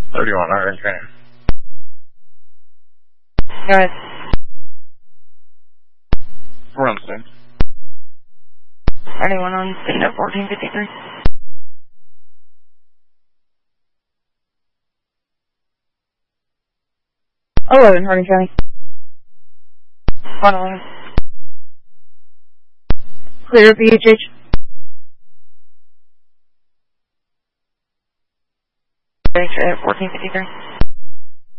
31 Iron Train. Go ahead. Rumson. Anyone on Cigna 1453? 11, Harding County. 111. Clear BHH. At 1453.